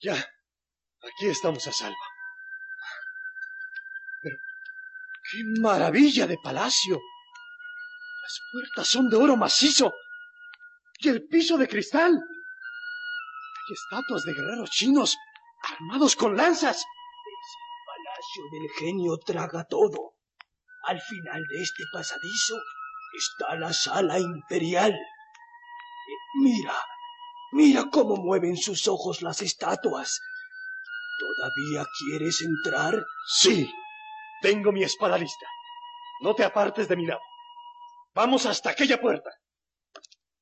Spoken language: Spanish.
Ya, aquí estamos a salvo. Pero, ¡qué maravilla de palacio! Las puertas son de oro macizo y el piso de cristal. Hay estatuas de guerreros chinos armados con lanzas. Es el palacio del genio traga todo. Al final de este pasadizo está la sala imperial. Mira cómo mueven sus ojos las estatuas. ¿Todavía quieres entrar? Sí, tengo mi espada lista. No te apartes de mi lado. Vamos hasta aquella puerta.